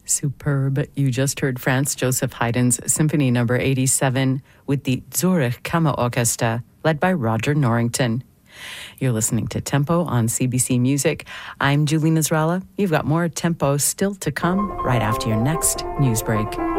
Superb. You just heard Franz Joseph Haydn's Symphony No. 87 with the Zurich Kammerorchester, led by Roger Norrington. You're listening to Tempo on CBC Music. I'm Julie Nasrallah. You've got more Tempo still to come right after your next news break.